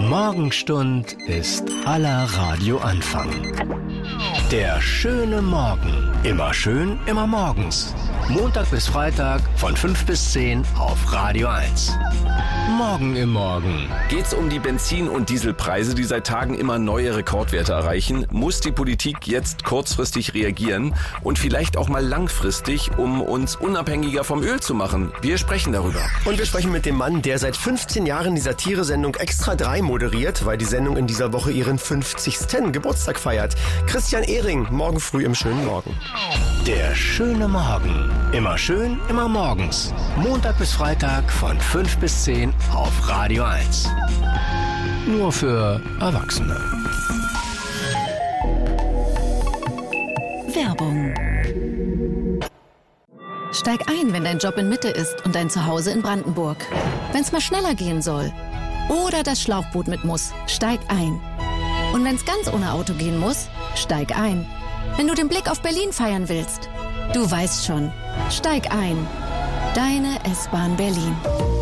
Morgenstund ist aller Radioanfang. Der schöne Morgen. Immer schön, immer morgens. Montag bis Freitag von 5 bis 10 auf Radio 1. Morgen im Morgen. Geht's um die Benzin- und Dieselpreise, die seit Tagen immer neue Rekordwerte erreichen? Muss die Politik jetzt kurzfristig reagieren und vielleicht auch mal langfristig, um uns unabhängiger vom Öl zu machen? Wir sprechen darüber. Und wir sprechen mit dem Mann, der seit 15 Jahren die Satire-Sendung Extra 3 moderiert, weil die Sendung in dieser Woche ihren 50. Geburtstag feiert. Christian Ehring, morgen früh im schönen Morgen. Der schöne Morgen. Immer schön, immer morgens. Montag bis Freitag von 5 bis 10 auf Radio 1. Nur für Erwachsene. Werbung. Steig ein, wenn dein Job in Mitte ist und dein Zuhause in Brandenburg. Wenn es mal schneller gehen soll oder das Schlauchboot mit muss, steig ein. Und wenn es ganz ohne Auto gehen muss, steig ein. Wenn du den Blick auf Berlin feiern willst, du weißt schon, steig ein. Deine S-Bahn Berlin.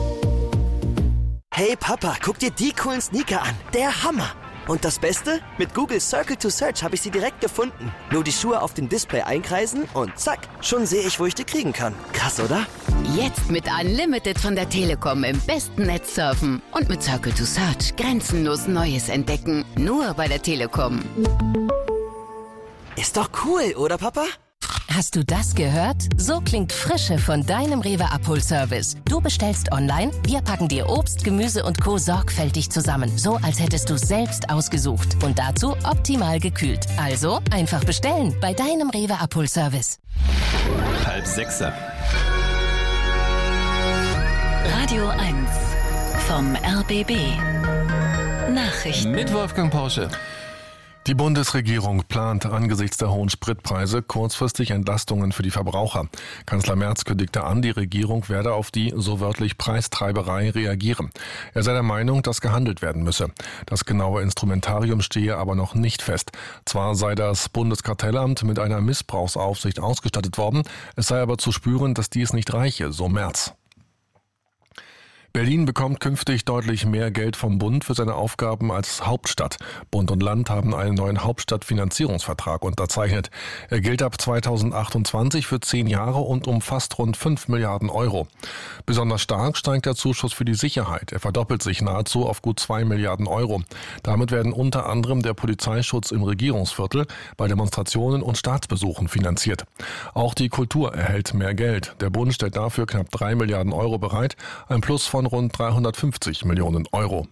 Hey Papa, guck dir die coolen Sneaker an. Der Hammer. Und das Beste? Mit Google Circle to Search habe ich sie direkt gefunden. Nur die Schuhe auf dem Display einkreisen und zack, schon sehe ich, wo ich die kriegen kann. Krass, oder? Jetzt mit Unlimited von der Telekom im besten Netz surfen. Und mit Circle to Search grenzenlos Neues entdecken. Nur bei der Telekom. Ist doch cool, oder Papa? Hast du das gehört? So klingt Frische von deinem Rewe-Abholservice. Du bestellst online, wir packen dir Obst, Gemüse und Co. sorgfältig zusammen. So, als hättest du selbst ausgesucht. Und dazu optimal gekühlt. Also einfach bestellen bei deinem Rewe-Abholservice. 5:30. Radio 1 vom RBB. Nachrichten. Mit Wolfgang Porsche. Die Bundesregierung plant angesichts der hohen Spritpreise kurzfristig Entlastungen für die Verbraucher. Kanzler Merz kündigte an, die Regierung werde auf die so wörtlich Preistreiberei reagieren. Er sei der Meinung, dass gehandelt werden müsse. Das genaue Instrumentarium stehe aber noch nicht fest. Zwar sei das Bundeskartellamt mit einer Missbrauchsaufsicht ausgestattet worden, es sei aber zu spüren, dass dies nicht reiche, so Merz. Berlin bekommt künftig deutlich mehr Geld vom Bund für seine Aufgaben als Hauptstadt. Bund und Land haben einen neuen Hauptstadtfinanzierungsvertrag unterzeichnet. Er gilt ab 2028 für 10 Jahre und umfasst rund 5 Milliarden Euro. Besonders stark steigt der Zuschuss für die Sicherheit. Er verdoppelt sich nahezu auf gut 2 Milliarden Euro. Damit werden unter anderem der Polizeischutz im Regierungsviertel, bei Demonstrationen und Staatsbesuchen finanziert. Auch die Kultur erhält mehr Geld. Der Bund stellt dafür knapp 3 Milliarden Euro bereit, ein Plus von rund 350 Millionen Euro.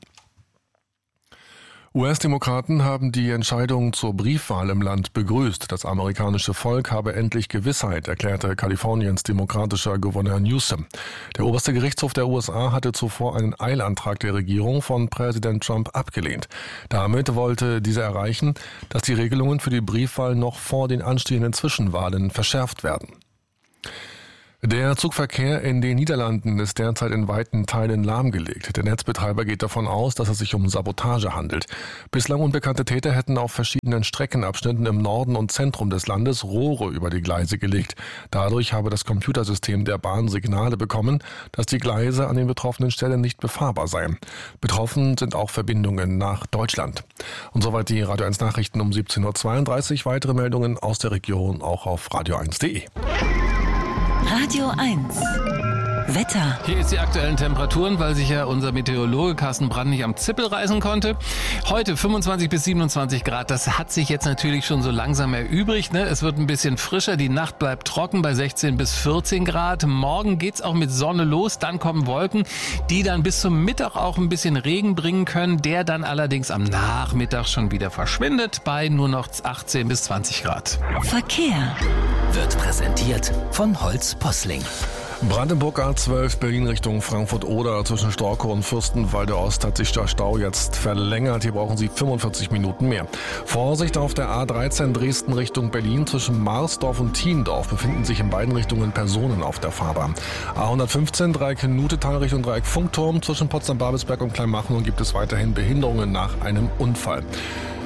US-Demokraten haben die Entscheidung zur Briefwahl im Land begrüßt. Das amerikanische Volk habe endlich Gewissheit, erklärte Kaliforniens demokratischer Gouverneur Newsom. Der oberste Gerichtshof der USA hatte zuvor einen Eilantrag der Regierung von Präsident Trump abgelehnt. Damit wollte dieser erreichen, dass die Regelungen für die Briefwahl noch vor den anstehenden Zwischenwahlen verschärft werden. Der Zugverkehr in den Niederlanden ist derzeit in weiten Teilen lahmgelegt. Der Netzbetreiber geht davon aus, dass es sich um Sabotage handelt. Bislang unbekannte Täter hätten auf verschiedenen Streckenabschnitten im Norden und Zentrum des Landes Rohre über die Gleise gelegt. Dadurch habe das Computersystem der Bahn Signale bekommen, dass die Gleise an den betroffenen Stellen nicht befahrbar seien. Betroffen sind auch Verbindungen nach Deutschland. Und soweit die Radio 1 Nachrichten um 17.32 Uhr. Weitere Meldungen aus der Region auch auf radio1.de. Radio 1 Wetter. Hier ist die aktuellen Temperaturen, weil sich ja unser Meteorologe Carsten Brandt nicht am Zippel reißen konnte. Heute 25 bis 27 Grad, das hat sich jetzt natürlich schon so langsam erübrigt. Ne? Es wird ein bisschen frischer, die Nacht bleibt trocken bei 16 bis 14 Grad. Morgen geht's auch mit Sonne los, dann kommen Wolken, die dann bis zum Mittag auch ein bisschen Regen bringen können, der dann allerdings am Nachmittag schon wieder verschwindet bei nur noch 18 bis 20 Grad. Verkehr. Wird präsentiert von Holz Posling. Brandenburg A12 Berlin Richtung Frankfurt-Oder zwischen Storkow und Fürstenwalde Ost hat sich der Stau jetzt verlängert. Hier brauchen Sie 45 Minuten mehr. Vorsicht auf der A13 Dresden Richtung Berlin zwischen Marsdorf und Thiendorf befinden sich in beiden Richtungen Personen auf der Fahrbahn. A115 Dreieck Nutetal Richtung Dreieck Funkturm zwischen Potsdam-Babelsberg und Kleinmachnow gibt es weiterhin Behinderungen nach einem Unfall.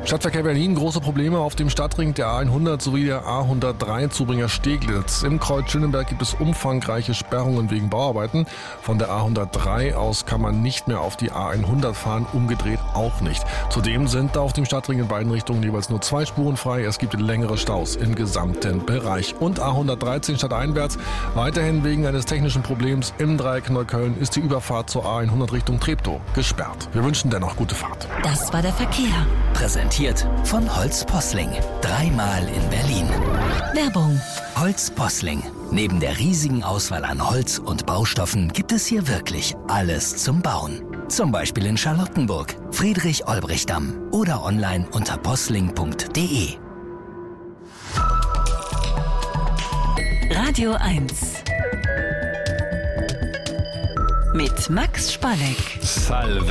Stadtverkehr Berlin, große Probleme auf dem Stadtring der A100 sowie der A103 Zubringer Steglitz. Im Kreuz Schöneberg gibt es umfangreiche Sperrungen wegen Bauarbeiten. Von der A103 aus kann man nicht mehr auf die A100 fahren, umgedreht auch nicht. Zudem sind auf dem Stadtring in beiden Richtungen jeweils nur 2 Spuren frei. Es gibt längere Staus im gesamten Bereich. Und A113 stadteinwärts, weiterhin wegen eines technischen Problems im Dreieck Neukölln ist die Überfahrt zur A100 Richtung Treptow gesperrt. Wir wünschen dennoch gute Fahrt. Das war der Verkehr. Präsentiert von Holz Posling. 3-mal in Berlin. Werbung. Holz Posling. Neben der riesigen Auswahl an Holz und Baustoffen gibt es hier wirklich alles zum Bauen. Zum Beispiel in Charlottenburg, Friedrich-Olbrich-Damm oder online unter posling.de. Radio 1 mit Max Spaneck. Salve.